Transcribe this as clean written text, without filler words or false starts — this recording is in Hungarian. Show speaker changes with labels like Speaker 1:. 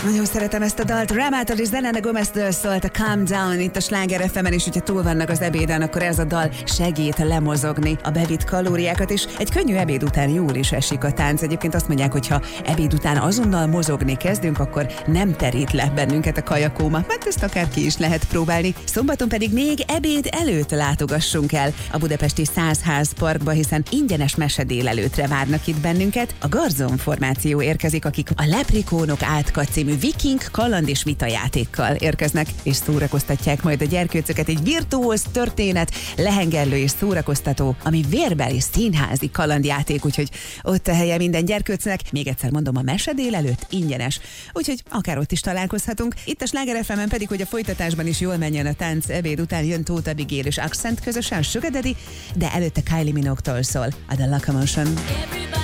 Speaker 1: Nagyon szeretem ezt a dalt. Ramától és Selena Gomez-től szólt a Calm Down itt a Sláger FM-en, és hogyha túl vannak az ebéden, akkor ez a dal segít lemozogni a bevitt kalóriákat, és egy könnyű ebéd után jól is esik a tánc. Egyébként azt mondják, hogy ha ebéd után azonnal mozogni kezdünk, akkor nem terít le bennünket a kajakóma. Hát ezt akár ki is lehet próbálni. Szombaton pedig még ebéd előtt látogassunk el a budapesti Százház Parkba, hiszen ingyenes mese délelőtre várnak itt bennünket. A Garzon formáció érkezik, akik a Leprikónok Átka című viking kaland és vitajátékkal érkeznek, és szórakoztatják majd a gyerkőcöket. Egy virtuóz történet, lehengerlő és szórakoztató, ami vérbeli színházi kalandjáték, úgyhogy ott a helye minden gyerkőcnek. Még egyszer mondom, a mese délelőtt ingyenes, úgyhogy akár ott is találkozhatunk. Itt a Sláger FM-en pedig, hogy a folytatásban is jól menjen a tánc, ebéd után jön Tóth Abigail és Accent közösen Sugar Daddy, de előtte Kylie Minogue-tól szól a The Locomotion.